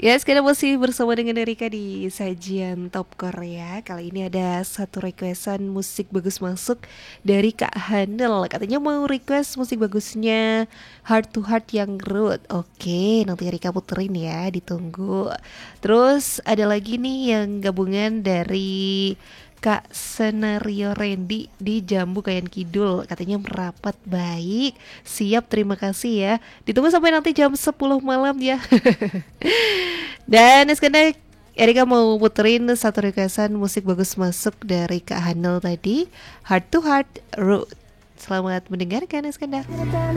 Ya, sekarang masih bersama dengan Erika di sajian Top Korea. Kali ini ada satu requestan musik bagus masuk dari Kak Hanel. Katanya mau request musik bagusnya Heart to Heart yang Root. Oke, nanti Erika puterin ya, ditunggu. Terus ada lagi nih yang gabungan dari Kak Senario Randy di Jambu Kayan Kidul. Katanya merapat baik. Siap, terima kasih ya. Ditunggu sampai nanti jam 10 malam ya. Dan sekarang Erika mau puterin satu requestan musik bagus masuk dari Kak Hanel tadi, Heart to Heart Road. Selamat mendengarkan Iskandar.